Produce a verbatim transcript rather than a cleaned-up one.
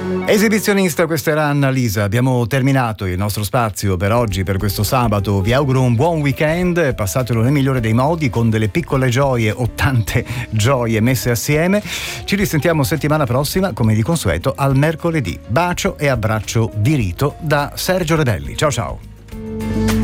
Esibizionista, questa era Annalisa. Abbiamo terminato il nostro spazio per oggi, per questo sabato. Vi auguro un buon weekend, passatelo nel migliore dei modi, con delle piccole gioie o tante gioie messe assieme. Ci risentiamo settimana prossima, come di consueto, al mercoledì. Bacio e abbraccio di rito da Sergio Redelli. Ciao ciao.